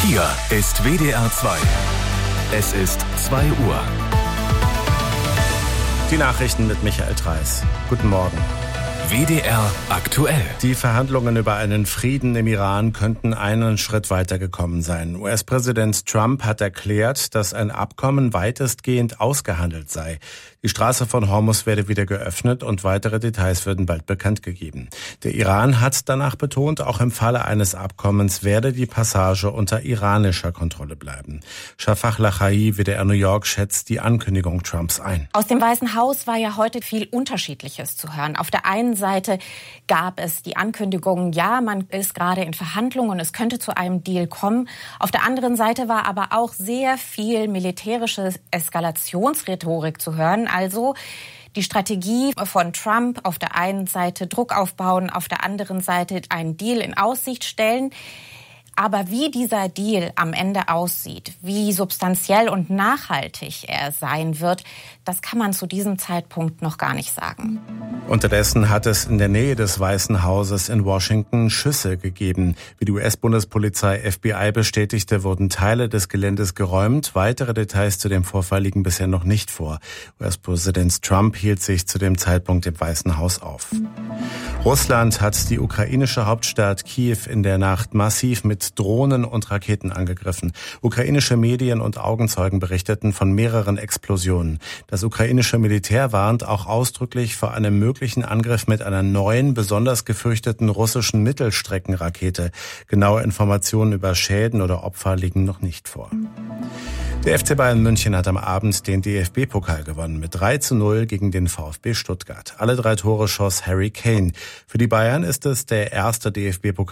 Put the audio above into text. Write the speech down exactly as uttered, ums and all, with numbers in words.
Hier ist W D R zwei. Es ist zwei Uhr. Die Nachrichten mit Michael Treis. Guten Morgen. W D R aktuell. Die Verhandlungen über einen Frieden im Iran könnten einen Schritt weiter gekommen sein. U S-Präsident Trump hat erklärt, dass ein Abkommen weitestgehend ausgehandelt sei. Die Straße von Hormuz werde wieder geöffnet und weitere Details würden bald bekannt gegeben. Der Iran hat danach betont, auch im Falle eines Abkommens werde die Passage unter iranischer Kontrolle bleiben. Shafak Lachai, W D R New York, schätzt die Ankündigung Trumps ein. Aus dem Weißen Haus war ja heute viel Unterschiedliches zu hören. Auf der einen Seite gab es die Ankündigung, ja, man ist gerade in Verhandlungen und es könnte zu einem Deal kommen. Auf der anderen Seite war aber auch sehr viel militärische Eskalationsrhetorik zu hören. Also die Strategie von Trump, auf der einen Seite Druck aufbauen, auf der anderen Seite einen Deal in Aussicht stellen. Aber wie dieser Deal am Ende aussieht, wie substanziell und nachhaltig er sein wird, das kann man zu diesem Zeitpunkt noch gar nicht sagen. Unterdessen hat es in der Nähe des Weißen Hauses in Washington Schüsse gegeben. Wie die U S-Bundespolizei F B I bestätigte, wurden Teile des Geländes geräumt. Weitere Details zu dem Vorfall liegen bisher noch nicht vor. U S-Präsident Trump hielt sich zu dem Zeitpunkt im Weißen Haus auf. Russland hat die ukrainische Hauptstadt Kiew in der Nacht massiv mit Drohnen und Raketen angegriffen. Ukrainische Medien und Augenzeugen berichteten von mehreren Explosionen. Das ukrainische Militär warnt auch ausdrücklich vor einem möglichen Angriff mit einer neuen, besonders gefürchteten russischen Mittelstreckenrakete. Genaue Informationen über Schäden oder Opfer liegen noch nicht vor. Der F C Bayern München hat am Abend den D F B-Pokal gewonnen mit drei zu null gegen den VfB Stuttgart. Alle drei Tore schoss Harry Kane. Für die Bayern ist es der erste D F B-Pokal